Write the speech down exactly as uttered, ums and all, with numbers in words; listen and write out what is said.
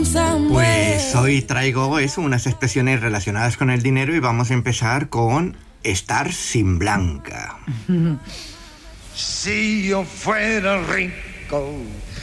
Pues hoy traigo eso, unas expresiones relacionadas con el dinero y vamos a empezar con estar sin Blanca. Si yo fuera rico,